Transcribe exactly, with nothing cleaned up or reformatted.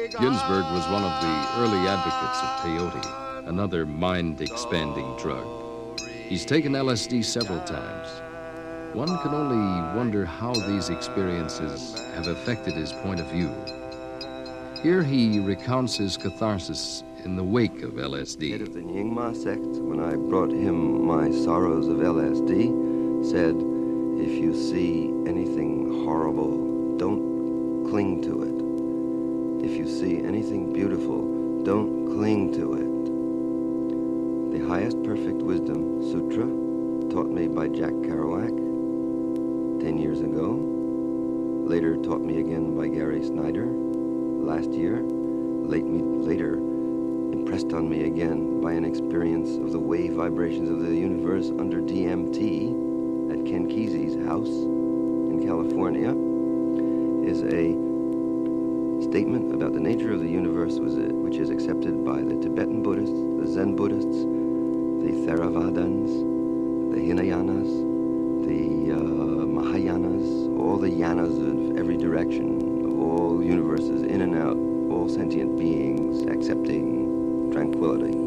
Ginsberg was one of the early advocates of peyote, another mind-expanding drug. He's taken L S D several times. One can only wonder how these experiences have affected his point of view. Here he recounts his catharsis in the wake of L S D. The head of the Nyingma sect, when I brought him my sorrows of L S D, said, if you see anything horrible, don't cling to it. If you see anything beautiful, don't cling to it. The Highest Perfect Wisdom Sutra, taught me by Jack Kerouac ten years ago, later taught me again by Gary Snyder last year, late me, later impressed on me again by an experience of the wave vibrations of the universe under D M T at Ken Kesey's house in California, is a statement about the nature of the universe which is accepted by the Tibetan Buddhists, the Zen Buddhists, the Theravadins, the Hinayanas, the uh, Mahayanas, all the yanas of every direction, of all universes, in and out, all sentient beings accepting tranquility.